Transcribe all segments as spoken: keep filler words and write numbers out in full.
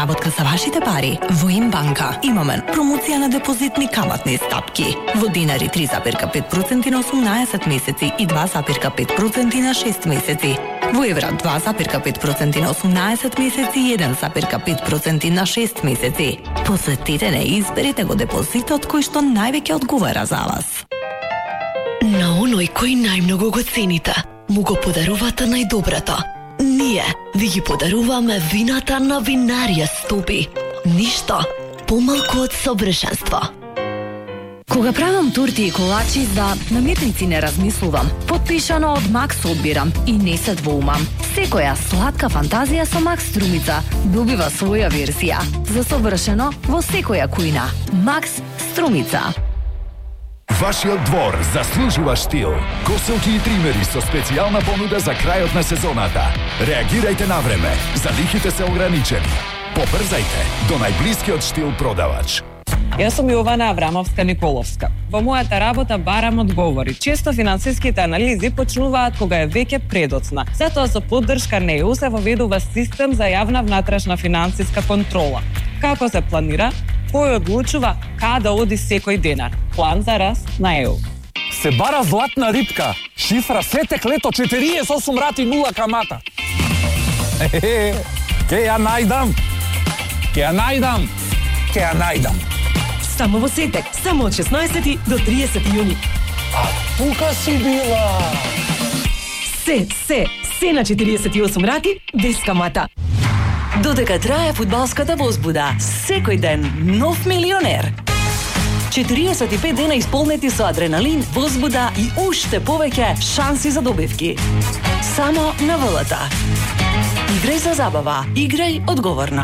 изработка за вашите пари, во Имбанка имаме промоција на депозитни каматни стапки. Во динари три запирка пет проценти на осумнаесет месеци и два запирка пет проценти на шест месеци. Во евра два запирка пет проценти на осумнаесет месеци и еден запирка пет проценти на шест месеци. Посетете не и изберете го депозитот кој што највеќе одговара за вас. На оној кој најмногу го цените, му го подарувате најдоброто. Ние ви ги подаруваме вината на Винарија Стопи. Ништо помалку од совршенство. Кога правам турти и колачи, за намирници не размислувам. Подпишано од Макс одбирам и не се двоумам. Секоја сладка фантазија со Макс Струмица добива своја версија. За совршено во секоја кујна. Макс Струмица. Вашиот двор заслужува штил. Коселки и тримери со специјална понуда за крајот на сезоната. Реагирајте на време. Залихите се ограничени. Побрзајте до најблискиот штил продавач. Јас сум Јована Аврамовска-Николовска. Во мојата работа барам одговори. Често финансиските анализи почнуваат кога е веќе предоцна. Затоа со поддршка на ЕУ се воведува систем за јавна внатрешна финансиска контрола. Како се планира? Кој одлучува каде оди секој денар? План за раст на ЕУ. Се бара златна рибка. Шифра сетек лето четириесет и осум рати нула камата. Е, ке ја најдам. Ке ја најдам. Ке ја најдам. Само во сетек, само од шеснаесети до триесети јуни. А тука си била. Се, се, се на четириесет и осум рати без камата. Додека трае фудбалската возбуда, секој ден нов милионер. четириесет и пет дена исполнети со адреналин, возбуда и уште повеќе шанси за добивки. Само на ВЛТ. Играј за забава, играј одговорно.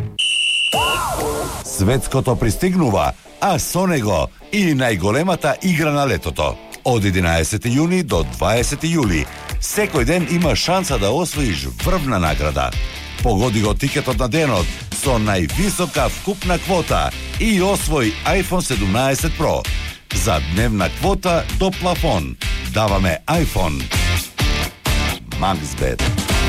Светското пристигнува, а со него и најголемата игра на летото. Од единаесети јуни до дваесети јули, секој ден има шанса да освоиш врвна награда. Погоди го тикетот на денот со највисока вкупна квота и освој iPhone седумнаесет Pro. За дневна квота до плафон даваме iPhone. Максбет.